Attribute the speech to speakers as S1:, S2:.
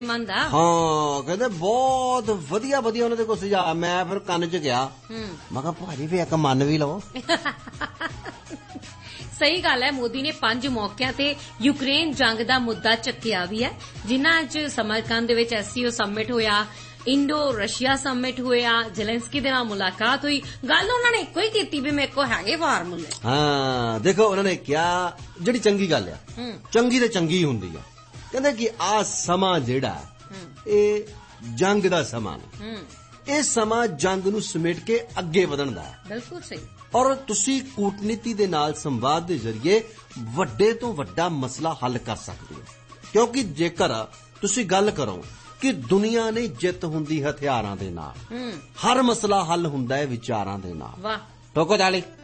S1: ਮੰਨਦਾ।
S2: ਹਾਂ ਕਹਿੰਦੇ ਬਹੁਤ ਵਧੀਆ ਵਧੀਆ ਉਹਨਾਂ ਦੇ ਕੋਲ ਸੁਝਾਅ। ਮੈਂ ਫਿਰ ਕੰਨ 'ਚ ਗਿਆ, ਮੈਂ ਕਿਹਾ ਭਾਜੀ ਵੀ ਇੱਕ ਮੰਨ ਵੀ ਲਓ।
S1: ਸਹੀ ਗੱਲ ਹੈ। ਮੋਦੀ ਨੇ 5 ਮੌਕਿਆਂ ਤੇ ਯੂਕਰੇਨ ਜੰਗ ਦਾ ਮੁੱਦਾ ਚੱਕਿਆ ਵੀ ਹੈ, ਜਿਨ੍ਹਾਂ 'ਚ ਸਮਰਕੰਦ ਦੇ ਵਿੱਚ SCO ਸਮਿਟ ਹੋਇਆ, ਇੰਡੋ ਰਸ਼ੀਆ ਸਮਿਟ ਹੋਇਆ, ਜ਼ੈਲੈਂਸਕੀ ਦੇ ਨਾਲ ਮੁਲਾਕਾਤ ਹੋਈ। ਗੱਲ ਉਹਨਾਂ ਨੇ ਇੱਕੋ ਹੀ ਕੀਤੀ ਵੀ ਮੇਰੇ ਕੋਲ ਹੈਗੇ ਫਾਰਮੂਲੇ।
S2: ਹਾਂ ਦੇਖੋ ਉਹਨਾਂ ਨੇ ਕਿਹਾ ਜਿਹੜੀ ਚੰਗੀ ਗੱਲ ਆ, ਚੰਗੀ ਤੇ ਚੰਗੀ ਹੁੰਦੀ ਆ। ਕਹਿੰਦੇ ਕਿ ਆਹ ਸਮਾਂ ਜਿਹੜਾ ਇਹ ਜੰਗ ਦਾ ਸਮਾਂ ਨੇ, ਇਹ ਸਮਾਂ ਜੰਗ ਨੂੰ ਸਮੇਟ ਕੇ ਅੱਗੇ ਵਧਣ ਦਾ।
S1: ਬਿਲਕੁਲ ਸਹੀ।
S2: ਔਰ ਤੁਸੀਂ ਕੂਟਨੀਤੀ ਦੇ ਨਾਲ ਸੰਵਾਦ ਦੇ ਜ਼ਰੀਏ ਵੱਡੇ ਤੋਂ ਵੱਡਾ ਮਸਲਾ ਹੱਲ ਕਰ ਸਕਦੇ ਹੋ, ਕਿਉਂਕਿ ਜੇਕਰ ਤੁਸੀਂ ਗੱਲ ਕਰੋ ਕਿ ਦੁਨੀਆ ਨੇ ਜਿੱਤ ਹੁੰਦੀ ਹਥਿਆਰਾਂ ਦੇ ਨਾਲ, ਹਰ ਮਸਲਾ ਹੱਲ ਹੁੰਦਾ ਹੈ ਵਿਚਾਰਾਂ ਦੇ ਨਾਲ।
S1: ਵਾਹ।
S2: ਠੋਕੋ ਤਾਲੀ।